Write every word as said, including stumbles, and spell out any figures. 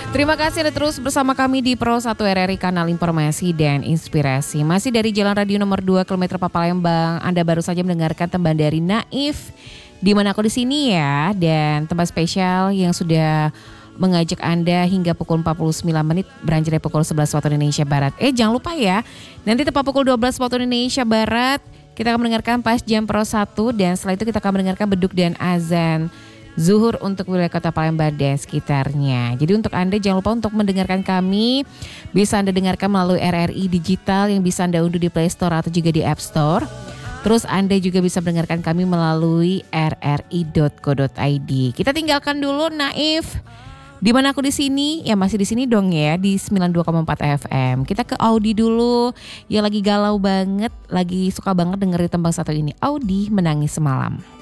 Terima kasih Anda terus bersama kami di Pro satu R R I Kanal Informasi dan Inspirasi. Masih dari Jalan Radio nomor dua kilometer Papalembang. Anda baru saja mendengarkan tembang dari Naif. Di mana aku di sini ya, dan tempat spesial yang sudah mengajak Anda hingga pukul empat puluh sembilan menit beranjak dari pukul sebelas waktu Indonesia Barat. Eh jangan lupa ya, nanti tepat pukul dua belas waktu Indonesia Barat kita akan mendengarkan Pas Jam Pro satu, dan setelah itu kita akan mendengarkan beduk dan azan zuhur untuk wilayah Kota Palembang dan sekitarnya. Jadi untuk Anda jangan lupa untuk mendengarkan kami, bisa Anda dengarkan melalui R R I Digital yang bisa Anda unduh di Play Store atau juga di App Store. Terus Anda juga bisa mendengarkan kami melalui r r i dot co dot i d. Kita tinggalkan dulu Naif. Di mana aku di sini? Ya masih di sini dong ya, di sembilan puluh dua koma empat F M. Kita ke Audi dulu yang lagi galau banget, lagi suka banget dengerin tembang satu ini. Audi Menangis Semalam.